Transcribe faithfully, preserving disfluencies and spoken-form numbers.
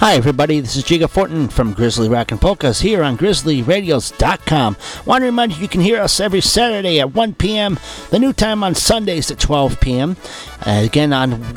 Hi everybody, this is Jiga Fortin from Grizzly Rockin' Polkas here on grizzly radios dot com. Want to remind you you can hear us every Saturday at one p.m., the new time on Sundays at twelve p.m. Uh, again on